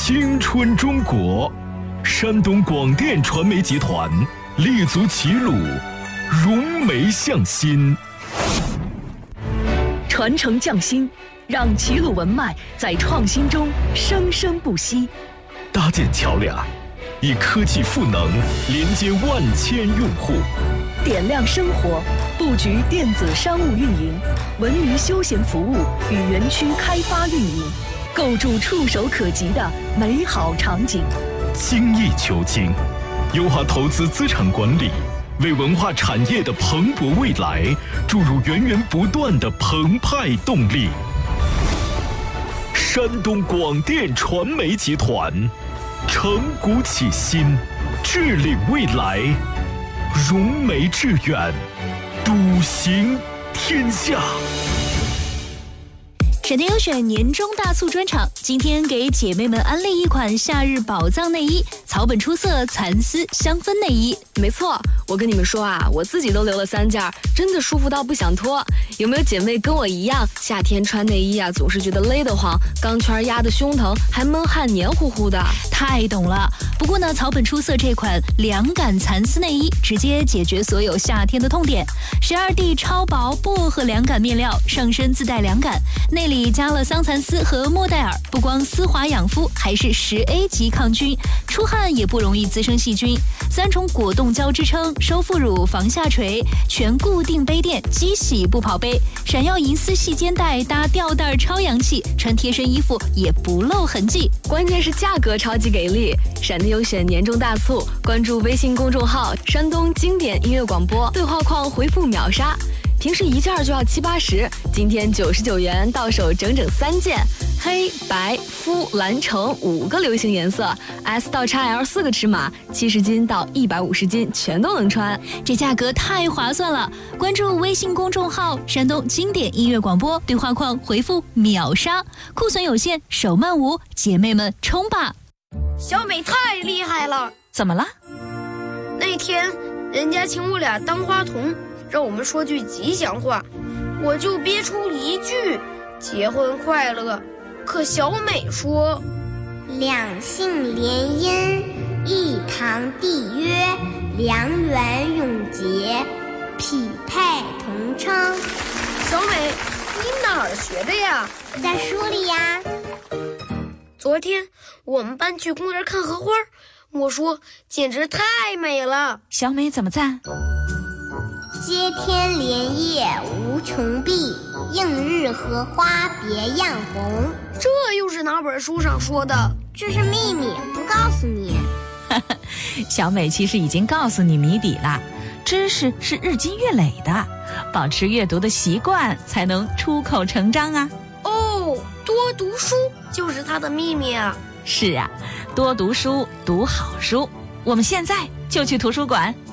青春中国，山东广电传媒集团立足齐鲁，融媒向心， 传承匠心，让齐鲁文脉在创新中生生不息。 搭建桥梁，以科技赋能连接万千用户。 点亮生活，布局电子商务运营、文娱休闲服务与园区开发运营，构筑触手可及的美好场景。 精益求精，优化投资资产管理，为文化产业的蓬勃未来注入源源不断的澎湃动力。山东广电传媒集团，承古启新，致力未来，融媒致远，笃行天下。 闪电优选年终大促专场，今天给姐妹们安利一款夏日宝藏内衣，草本出色蚕丝香氛内衣。 没错，我跟你们说啊，我自己都留了3件，真的舒服到不想脱。有没有姐妹跟我一样，夏天穿内衣啊，总是觉得勒得慌，钢圈压得胸疼，还闷汗黏糊糊的？ 太懂了。不过呢，草本出色这款凉感蚕丝内衣，直接解决所有夏天的痛点。12D 超薄薄荷凉感面料，上身自带凉感，内里加了桑蚕丝和莫代尔，不光丝滑养肤，还是10A 级抗菌，出汗也不容易滋生细菌。3重果冻胶支撑，收腹乳防下垂，全固定杯垫，机洗不跑杯，闪耀银丝细肩带搭吊带超洋气，穿贴身衣服也不露痕迹。 关键是价格超级给力！闪电优选年终大促，关注微信公众号“山东经典音乐广播”，对话框回复秒杀。平时1件就要70、80，今天99元到手整整3件，黑白肤蓝橙5个流行颜色 ，S 到 XL 4个尺码，70斤到150斤全都能穿， 这价格太划算了！关注微信公众号“山东经典音乐广播”，对话框回复秒杀，库存有限，手慢无，姐妹们冲吧！ 小美太厉害了！ 怎么了？ 那天人家请我俩当花童，让我们说句吉祥话，我就憋出一句“结婚快乐”。可小美说：“ 两性联姻，一堂缔约，良缘永结，匹配同称。” 小美，你哪儿学的呀？ 在书里呀。 昨天我们班去公园看荷花，我说简直太美了。 小美怎么赞？ 接天莲叶无穷碧，映日荷花别样红。 这又是哪本书上说的？ 这是秘密，不告诉你。 小美其实已经告诉你谜底了，知识是日积月累的，保持阅读的习惯才能出口成章啊。 哦，多读书就是它的秘密啊。 是啊，多读书，读好书。我们现在就去图书馆。